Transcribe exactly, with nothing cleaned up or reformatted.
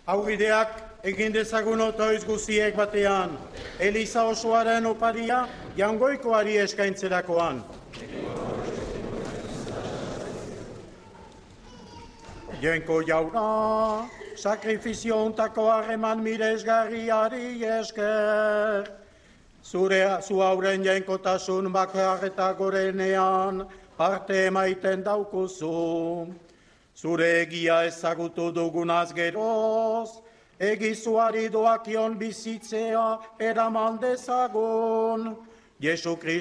Aurrideak egin dezagun otoiz guziek batean, Eliza osoaren oparia jaungoikoari eskaintzerakoan. Jenko jauna, sakrifizio ontako harreman miresgarriari esker. Zure zu hauren jenkotasun bakarreta gorenean parte emaiten daukuzu. Zure egia ezagutu dugunaz geroz, egizuari doakion bizitzea eraman dezagun. Jesu Kristo